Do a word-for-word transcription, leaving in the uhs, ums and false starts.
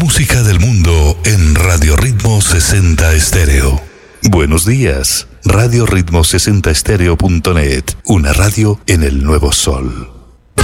música del mundo en Radio Ritmo sesenta Estéreo. Buenos días, Radio Ritmo sesenta Estéreo punto net, una radio en el nuevo sol.